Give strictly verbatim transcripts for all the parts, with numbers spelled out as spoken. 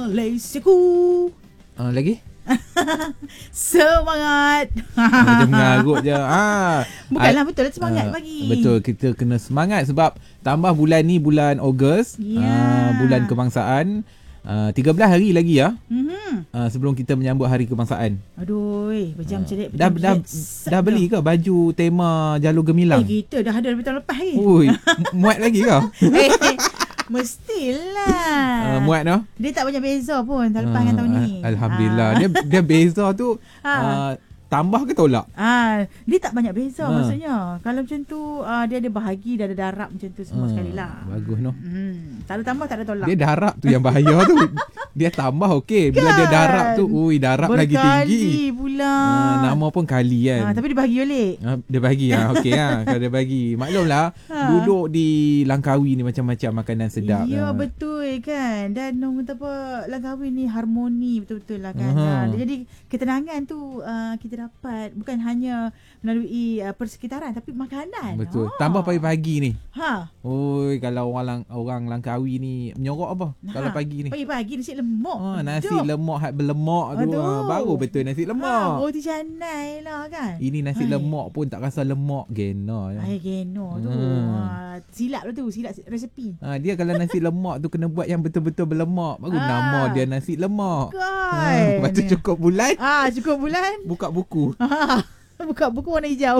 Malaysiaku. Uh, lagi? Semangat. Macam mengarut je. Ha. Bukanlah betul lah semangat uh, pagi. Betul, kita kena semangat sebab tambah bulan ni bulan Ogos, Ya. uh, bulan kebangsaan. Uh, tiga belas hari lagi ya. Mm-hmm. Uh, sebelum kita menyambut hari kebangsaan. Aduh, berjam Uh, celik. dah dah, dah beli ke baju tema Jalur Gemilang? Eh, kita dah ada dari tahun lepas lagi. Ui, muat lagi ke? eh, eh, mestilah. Uh, muat no? Dia tak banyak beza pun tahun lepas dengan tahun ni. Alhamdulillah. Ah. Dia dia beza tu Ha. uh, tambah ke tolak? Ah, dia tak banyak beza Ha. maksudnya. Kalau macam tu uh, dia ada bahagi, dia ada darab macam tu semua Ha, sekali lah. bagus noh. Hmm, tak ada tambah, tak ada tolak. Dia darab tu yang bahaya tu. Dia tambah okey. Bila Kan? dia darab tu, ui darab lagi tinggi. Berkali pula. Uh, nama pun kali kan. Ah, tapi dia bahagi balik. Uh, dia bagi ah okey ah kalau dia bagi. Maklumlah Ha. duduk di Langkawi ni macam-macam makanan sedap. Ya, Ah. betul kan. Dan orang kata apa, Langkawi ni harmoni betul-betul lah kan. Aha. Ha, jadi ketenangan tu uh, kita dapat bukan hanya melalui uh, persekitaran tapi makanan. Betul. Ha. Tambah pagi-pagi ni. Ha. Oi, kalau orang lang, orang Langkawi ni menyorok apa? Ha. Kalau pagi ni. Pagi-pagi nasi lemak. Oh, nasi Aduh. lemak hak berlemak tu. Aduh. Ah, baru betul nasi Ha, lemak. roti canai lah kan. Ini nasi Hai. lemak pun tak rasa lemak gena. Ay, geno tu. Hmm. Ha, silap lah tu, silap resepi. Ha, dia kalau nasi lemak tu kena buat yang betul-betul berlemak. Baru Ah. nama dia nasi lemak. Kan. Ha, lepas tu cukup bulan, Ah, cukup bulan. buka buku. Buka buku warna hijau.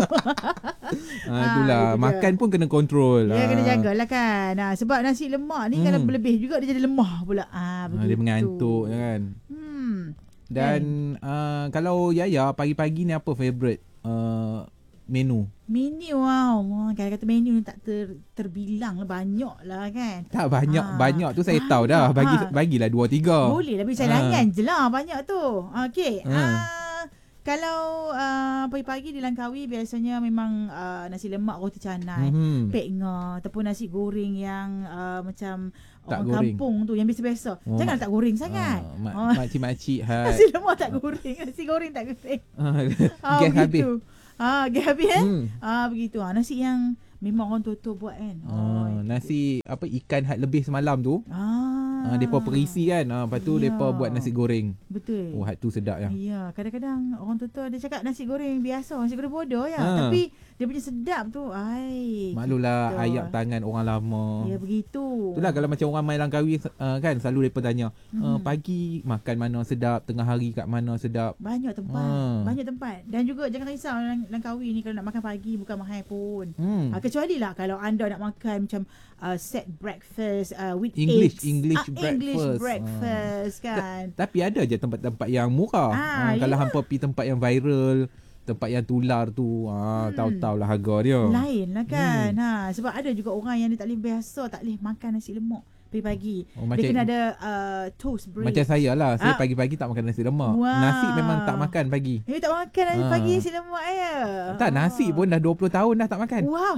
Ha, itulah. itu dia. Makan pun kena kontrol. Ya, Ha. kena jagalah kan. Ha, sebab nasi lemak ni Hmm. kalau berlebih juga dia jadi lemah pula. Ah, Ha, begitu. dia mengantuk kan. Hmm. Dan uh, kalau Yaya pagi-pagi ni apa favourite uh, menu? Menu wow. Kalau kata menu ni tak ter, terbilang lah, banyak lah kan. Tak banyak Ah, banyak tu saya banyak. tahu dah. Bagi Ah. bagilah dua tiga. Boleh lah, beri Ah. cadangan je lah banyak tu. Okey. Hmm. Ah, kalau uh, pagi-pagi di Langkawi biasanya memang uh, nasi lemak, roti canai, Mhm. pek ngah ataupun nasi goreng yang uh, macam Tak orang goreng. kampung tu yang biasa-biasa. Oh, Jangan mak- tak goreng sangat. Ah, mak, Oh. makcik-makcik hai. Nasi lemak tak goreng, nasi goreng tak goreng. Ah, Gas habis. begitu. Ah, gas habis eh? Hmm. Ah, begitu. Ah, nasi yang memang orang tua-tua buat kan. Ah, nasi apa ikan had lebih semalam tu. Ah. Ah, depa perisi kan. Ah, lepas tu Ya. depa buat nasi goreng. Betul. Oh, had tu sedap ya. Ya, kadang-kadang orang tua-tua dia cakap nasi goreng biasa, nasi goreng bodoh ya. Ha. Tapi dia punya sedap tu, ai. Maklumlah betul. ayam tangan orang lama. Ya, begitu. Itulah kalau macam orang main Langkawi uh, kan selalu depa tanya, uh, Mhm. pagi makan mana sedap, tengah hari kat mana sedap. Banyak tempat, Ha. banyak tempat. Dan juga jangan risau Lang- Langkawi ni kalau nak makan pagi bukan mahal pun. Hmm. Ha, kecuali lah kalau anda nak makan macam uh, set breakfast uh, with English- eggs. English Ah, breakfast. English breakfast kan. Tapi ada je tempat-tempat yang murah. Ah, Ah, kalau ya. hampa pergi tempat yang viral, tempat yang tular tu, ah, Hmm. tahu-tahulah harga dia. Lain lah kan. Hmm. Ha, sebab ada juga orang yang dia tak boleh biasa, tak boleh makan nasi lemak pagi-pagi. Oh, Dia macam kena ada uh, toast bread. macam saya lah, saya Ah. pagi-pagi tak makan nasi lemak. Wah. Nasi memang tak makan pagi. Eh, tak makan nasi Ah. pagi nasi lemak ya. Tak, nasi pun dah dua puluh tahun dah tak makan. Wow,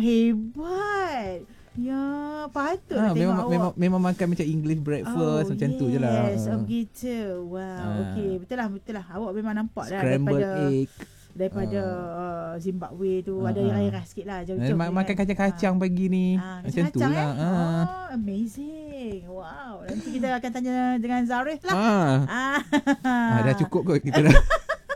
hebat. Ya, patut Ah, lah memang tengok memang awak. memang makan macam English breakfast macam tu je lah. Yes, oh begitu. Wow, Ah. okey. Betul lah, betul lah. Awak memang nampak dah Scrambled daripada egg. daripada uh, Zimbabwe tu. Ah, Ada ah. yang air sikit lah, jauh-jauh. Ma- ni makan kan. kacang-kacang pagi ni. Ah, Macam tu kacang-kacang, lah. eh? Ah. Oh, amazing. Wow. Nanti kita akan tanya dengan Zarif lah. Ah. Ah. ah, dah cukup kot kita dah.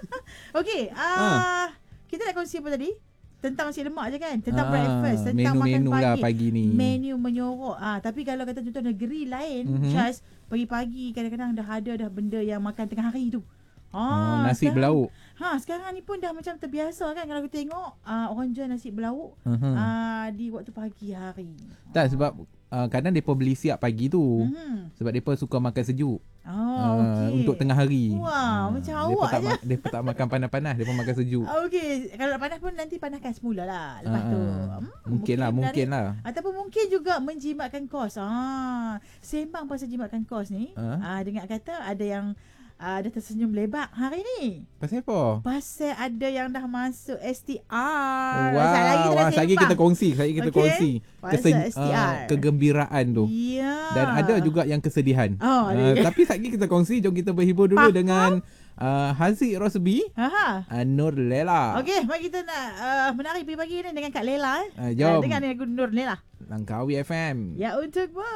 Okey, ah, kita nak kongsi apa tadi? Tentang nasi lemak je kan? Tentang Ah, breakfast, tentang menu-menu makan lah pagi. pagi ni. Menu menyorok. Ah, tapi kalau kata contoh negeri lain, Mhm. Chas, pagi-pagi kadang-kadang dah ada dah benda yang makan tengah hari tu. Oh, Ah, nasi sekarang- belauk. Ha, sekarang ni pun dah macam terbiasa kan kalau kita tengok ah, orang jual nasi belauk Uh-huh. ah, di waktu pagi hari. Tak, sebab uh, kadang mereka beli siap pagi tu. Mhm. Sebab mereka suka makan sejuk. Oh, Ah, okey. untuk tengah hari. Wah, macam awak tak je. Ma- mereka tak makan panas-panas, mereka makan sejuk. Ah, Okey, kalau nak panas pun nanti panaskan semula lah lepas Ah, tu. ah. Hmm, Mungkin lah, menarik. mungkin lah. Ataupun mungkin juga menjimatkan kos. Ah, sembang pasal jimatkan kos ni. Ah. Ah, dengar kata ada yang ah, dah tersenyum lebar hari ni. Pasal apa? Pasal ada yang dah masuk S T R. Wah, Sekejap lagi kita dah wah, lagi sembang. kita kongsi, lagi kita Okey. kongsi. Pasal S T R. ah, kegembiraan tu. Ya. Dan ada juga yang kesedihan. Oh, ada Ah, juga. tapi sekejap kita kongsi, jom kita berhibur dulu Faham. dengan uh, Haziq Rosbi, Aha. uh, Nur Lela. Okey, mari kita nak uh, menari pagi-pagi ni dengan Kak Lela. Eh. Ah, jom. Uh, dengan lagu Nur Lela. Langkawi F M. Ya, untukmu.